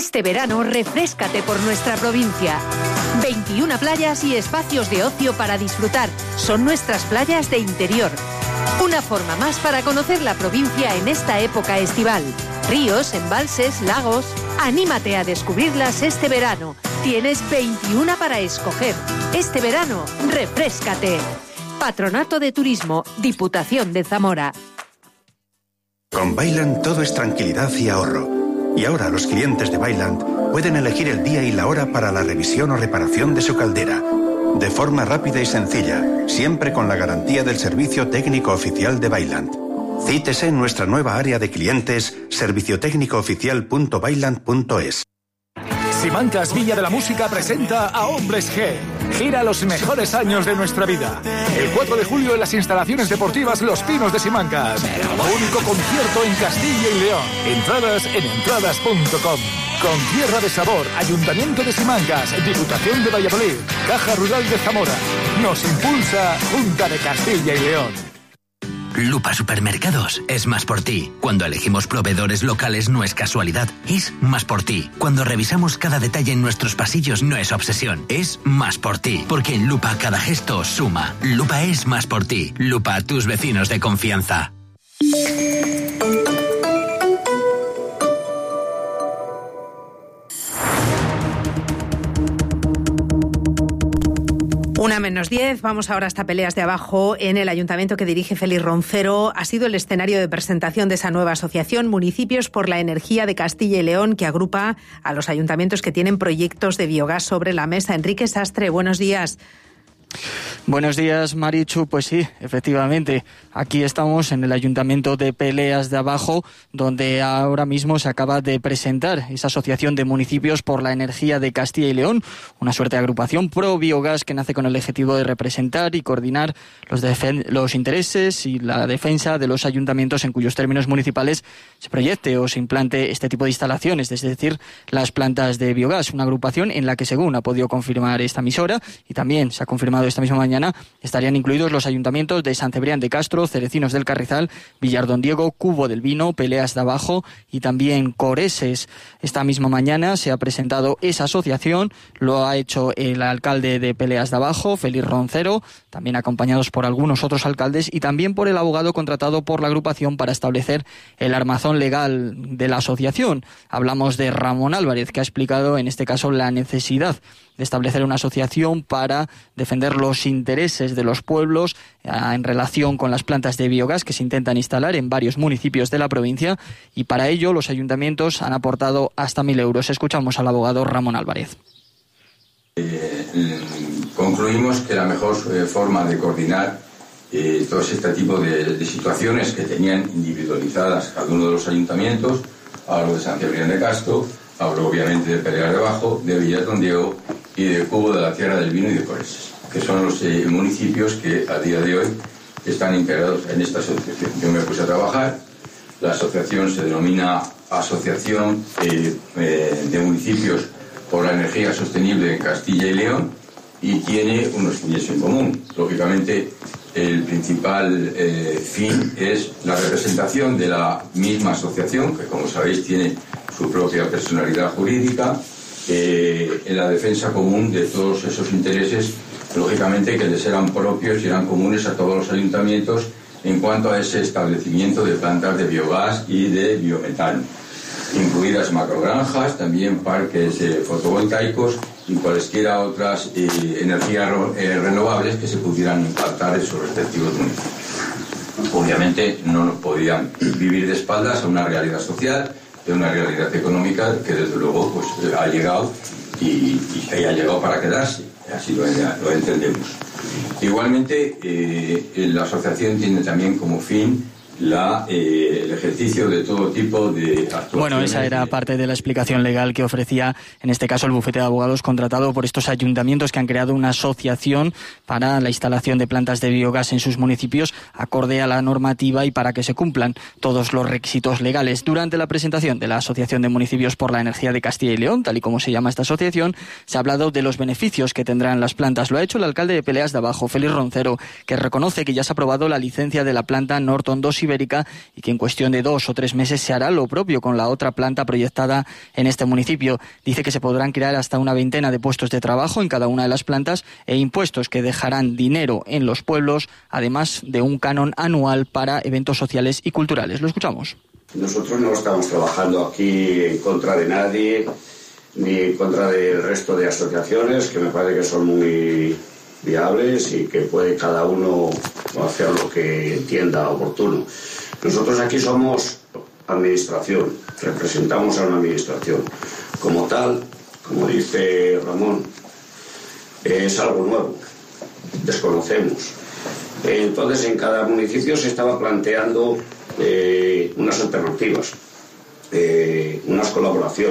Este verano, refréscate por nuestra provincia. 21 playas y espacios de ocio para disfrutar. Son nuestras playas de interior. Una forma más para conocer la provincia en esta época estival. Ríos, embalses, lagos. Anímate a descubrirlas este verano. Tienes 21 para escoger. Este verano, refréscate. Patronato de Turismo, Diputación de Zamora. Con Bailand todo es tranquilidad y ahorro. Y ahora los clientes de Bailand pueden elegir el día y la hora para la revisión o reparación de su caldera. De forma rápida y sencilla, siempre con la garantía del servicio técnico oficial de Bailand. Cítese en nuestra nueva área de clientes, serviciotécnicooficial.bailand.es. Simancas Villa de la Música presenta a Hombres G. Gira los mejores años de nuestra vida. El 4 de julio en las instalaciones deportivas Los Pinos de Simancas. Único concierto en Castilla y León. Entradas en entradas.com. Con Tierra de Sabor, Ayuntamiento de Simancas, Diputación de Valladolid, Caja Rural de Zamora. Nos impulsa Junta de Castilla y León. Lupa Supermercados es más por ti. Cuando elegimos proveedores locales no es casualidad, es más por ti. Cuando revisamos cada detalle en nuestros pasillos no es obsesión, es más por ti. Porque en Lupa cada gesto suma. Lupa es más por ti. Lupa, tus vecinos de confianza. Una menos 10, vamos ahora hasta Peleas de Abajo, en el ayuntamiento que dirige Félix Roncero. Ha sido el escenario de presentación de esa nueva asociación, Municipios por la Energía de Castilla y León, que agrupa a los ayuntamientos que tienen proyectos de biogás sobre la mesa. Enrique Sastre, buenos días. Buenos días, Marichu. Pues sí, efectivamente, aquí estamos en el Ayuntamiento de Peleas de Abajo, donde ahora mismo se acaba de presentar esa Asociación de Municipios por la Energía de Castilla y León, una suerte de agrupación pro biogás que nace con el objetivo de representar y coordinar los intereses y la defensa de los ayuntamientos en cuyos términos municipales se proyecte o se implante este tipo de instalaciones, es decir, las plantas de biogás. Una agrupación en la que, según ha podido confirmar esta emisora, y también se ha confirmado esta misma mañana, estarían incluidos los ayuntamientos de San Cebrián de Castro, Cerecinos del Carrizal, Villardón Diego, Cubo del Vino, Peleas de Abajo y también Coreses. Esta misma mañana se ha presentado esa asociación, lo ha hecho el alcalde de Peleas de Abajo, Félix Roncero, también acompañados por algunos otros alcaldes y también por el abogado contratado por la agrupación para establecer el armazón legal de la asociación. Hablamos de Ramón Álvarez, que ha explicado en este caso la necesidad de establecer una asociación para defender los intereses de los pueblos en relación con las plantas de biogás que se intentan instalar en varios municipios de la provincia, y para ello los ayuntamientos han aportado hasta 1.000 euros. Escuchamos al abogado Ramón Álvarez. Concluimos que la mejor forma de coordinar todo este tipo de situaciones que tenían individualizadas cada uno de los ayuntamientos, hablo de San Cebrián de Castro, hablo obviamente de Peleas de Abajo, de Villardón Diego y de Cubo de la Tierra del Vino y de Coreses, que son los municipios que a día de hoy están integrados en esta asociación. Yo me puse a trabajar, la asociación se denomina Asociación de Municipios por la Energía Sostenible en Castilla y León y tiene unos fines en común. Lógicamente, el principal fin es la representación de la misma asociación, que como sabéis tiene su propia personalidad jurídica, en la defensa común de todos esos intereses, lógicamente que les eran propios y eran comunes a todos los ayuntamientos en cuanto a ese establecimiento de plantas de biogás y de biometano, incluidas macrogranjas, también parques fotovoltaicos y cualesquiera otras energías renovables que se pudieran implantar en sus respectivos municipios. Obviamente no podían vivir de espaldas a una realidad social, de una realidad económica que desde luego pues ha llegado y que ha llegado para quedarse, así lo entendemos. Igualmente la asociación tiene también como fin el ejercicio de todo tipo de actuaciones. Bueno, esa era parte de la explicación legal que ofrecía, en este caso, el bufete de abogados contratado por estos ayuntamientos que han creado una asociación para la instalación de plantas de biogás en sus municipios, acorde a la normativa y para que se cumplan todos los requisitos legales. Durante la presentación de la Asociación de Municipios por la Energía de Castilla y León, tal y como se llama esta asociación, se ha hablado de los beneficios que tendrán las plantas. Lo ha hecho el alcalde de Peleas de Abajo, Félix Roncero, que reconoce que ya se ha aprobado la licencia de la planta Norton 2 Ibérica y que en cuestión de 2 o 3 meses se hará lo propio con la otra planta proyectada en este municipio. Dice que se podrán crear hasta una veintena de puestos de trabajo en cada una de las plantas e impuestos que dejarán dinero en los pueblos, además de un canon anual para eventos sociales y culturales. Lo escuchamos. Nosotros no estamos trabajando aquí en contra de nadie, ni en contra del resto de asociaciones, que me parece que son muy viables y que puede cada uno hacer lo que entienda oportuno. Nosotros aquí somos administración, representamos a una administración. Como tal, como dice Ramón, es algo nuevo, desconocemos. Entonces, en cada municipio se estaba planteando unas alternativas, unas colaboraciones.